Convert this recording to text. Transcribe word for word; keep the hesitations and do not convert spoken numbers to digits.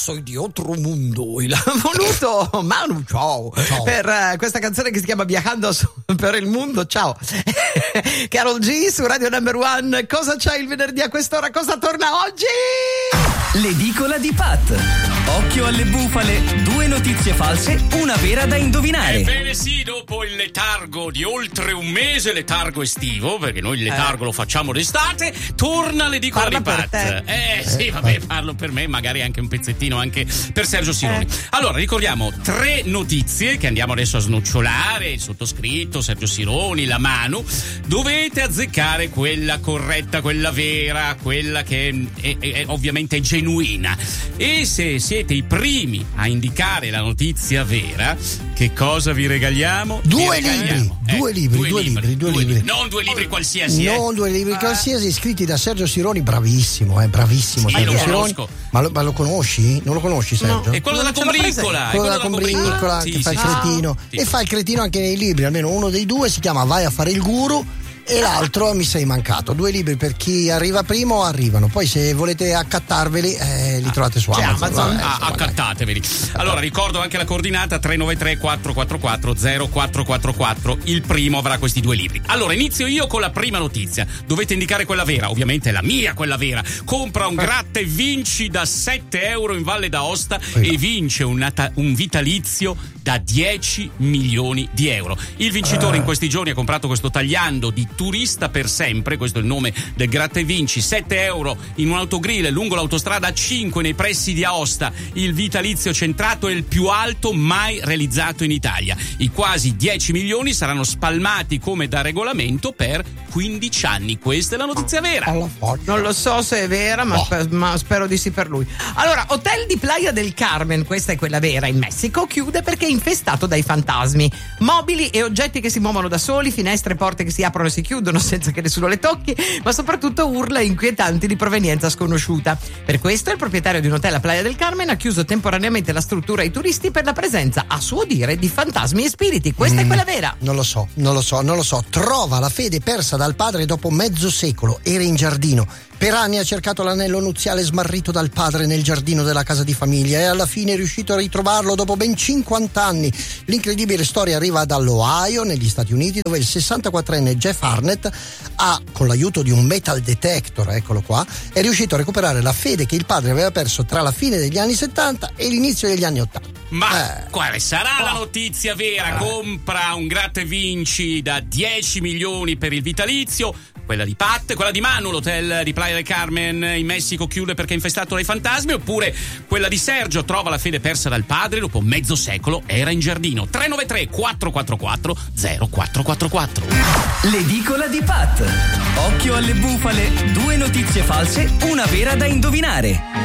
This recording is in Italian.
soy di otro mundo. Il ha voluto Manu, ciao, ciao. Per uh, questa canzone che si chiama Viajando su, per il mondo, ciao. Karol G su Radio Number One. Cosa c'è il venerdì a quest'ora? Cosa torna oggi? L'edicola di Pat. Occhio alle bufale, due notizie false, una vera da indovinare. Ebbene sì, dopo il letargo di oltre un mese, letargo estivo, perché noi il letargo eh. lo facciamo d'estate, torna l'edicola di Pat. Eh sì, vabbè, parlo per me, magari anche un pezzettino anche per Sergio Sironi. Eh. Allora, ricordiamo tre notizie che andiamo adesso a snocciolare, il sottoscritto, Sergio Sironi, la Manu. Dovete azzeccare quella corretta, quella vera, quella che è, è, è ovviamente genuina. E se siete i primi a indicare la notizia vera, che cosa vi regaliamo? Due vi regaliamo, libri, eh, due libri, due, due libri, libri, due due libri. libri. Non due libri qualsiasi. Non eh. due libri ah. qualsiasi, scritti da Sergio Sironi, bravissimo, eh, bravissimo. Sì, Sergio lo Sironi. conosco. Ma lo, ma lo conosci? Non lo conosci, Sergio? No. È quello della combricola. Quello della combricola, che sì, fa sì, il cretino. sì. E fa il cretino anche nei libri, almeno uno dei due si chiama Vai a fare il guru. E l'altro Mi sei mancato. Due libri per chi arriva primo arrivano. Poi se volete accattarveli eh, li trovate su Amazon. Amazon. Ah, accattateveli. Allora ricordo anche la coordinata tre nove tre quattro quattro quattro zero quattro quattro quattro. Il primo avrà questi due libri. Allora inizio io con la prima notizia. Dovete indicare quella vera, ovviamente è la mia quella vera. Compra un gratta e vinci da sette euro in Valle d'Aosta e vince un, nata- un vitalizio da dieci milioni di euro. Il vincitore in questi giorni ha comprato questo tagliando di Turista per sempre, questo è il nome del gratta e vinci, sette euro in un autogrill lungo l'autostrada cinque nei pressi di Aosta. Il vitalizio centrato è il più alto mai realizzato in Italia. I quasi dieci milioni saranno spalmati come da regolamento per quindici anni. Questa è la notizia vera. Non lo so se è vera, ma, oh. sper- ma spero di sì per lui. Allora, hotel di Playa del Carmen, questa è quella vera, in Messico, chiude perché è infestato dai fantasmi. Mobili e oggetti che si muovono da soli, finestre e porte che si aprono e si chiudono senza che nessuno le tocchi, ma soprattutto urla inquietanti di provenienza sconosciuta. Per questo il proprietario di un hotel a Playa del Carmen ha chiuso temporaneamente la struttura ai turisti per la presenza, a suo dire, di fantasmi e spiriti. Questa mm, è quella vera. Non lo so, non lo so, non lo so. Trova la fede persa dal padre dopo mezzo secolo. Era in giardino. Per anni ha cercato l'anello nuziale smarrito dal padre nel giardino della casa di famiglia e alla fine è riuscito a ritrovarlo dopo ben cinquanta anni. L'incredibile storia arriva dall'Ohio, negli Stati Uniti, dove il sessantaquattrenne Jeff Arnett ha, con l'aiuto di un metal detector, eccolo qua, è riuscito a recuperare la fede che il padre aveva perso tra la fine degli anni settanta e l'inizio degli anni ottanta. Ma eh. quale sarà oh. la notizia vera? Compra un gratta e vinci da dieci milioni per il vitalizio. Quella di Pat, quella di Manu, l'hotel di Playa del Carmen in Messico chiude perché è infestato dai fantasmi, oppure quella di Sergio, trova la fede persa dal padre dopo mezzo secolo, era in giardino. tre nove tre quattro quattro quattro zero quattro quattro quattro. L'edicola di Pat. Occhio alle bufale, due notizie false, una vera da indovinare.